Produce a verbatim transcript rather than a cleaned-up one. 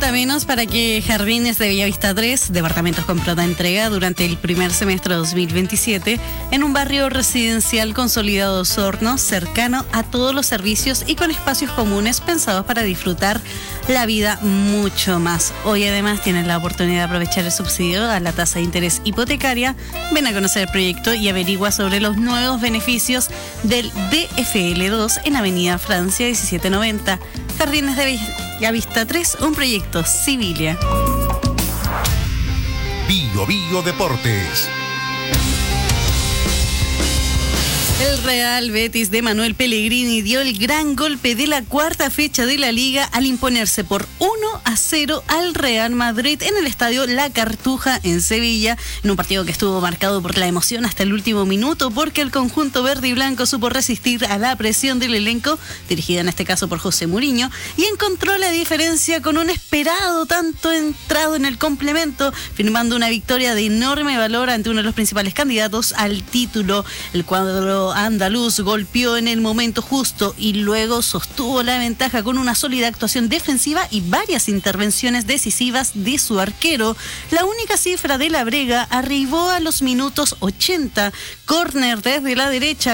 falta menos para que Jardines de Bellavista tres, departamentos con pronta entrega durante el primer semestre de dos mil veintisiete, en un barrio residencial consolidado Osorno, cercano a todos los servicios y con espacios comunes pensados para disfrutar la vida mucho más. Hoy además tienes la oportunidad de aprovechar el subsidio a la tasa de interés hipotecaria. Ven a conocer el proyecto y averigua sobre los nuevos beneficios del D F L dos en Avenida Francia diecisiete noventa. Jardines de Bellavista tres, un proyecto Civilia. Bio Bio Deportes. El Real Betis de Manuel Pellegrini dio el gran golpe de la cuarta fecha de la Liga al imponerse por uno a cero al Real Madrid en el estadio La Cartuja en Sevilla, en un partido que estuvo marcado por la emoción hasta el último minuto, porque el conjunto verde y blanco supo resistir a la presión del elenco, dirigida en este caso por José Mourinho, y encontró la diferencia con un esperado tanto entrado en el complemento, firmando una victoria de enorme valor ante uno de los principales candidatos al título. El cuadro andaluz golpeó en el momento justo y luego sostuvo la ventaja con una sólida actuación defensiva y varias intervenciones decisivas de su arquero. La única cifra de la Brega arribó a los minutos ochenta. Córner desde la derecha